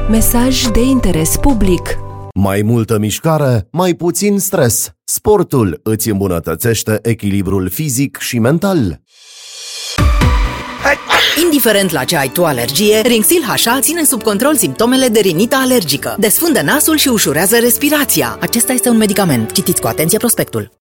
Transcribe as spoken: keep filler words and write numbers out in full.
Mesaj de interes public. Mai multă mișcare, mai puțin stres. Sportul îți îmbunătățește echilibrul fizic și mental. Indiferent la ce ai tu alergie, Rinxil H A ține sub control simptomele de rinită alergică. Desfundă nasul și ușurează respirația. Acesta este un medicament. Citiți cu atenție prospectul.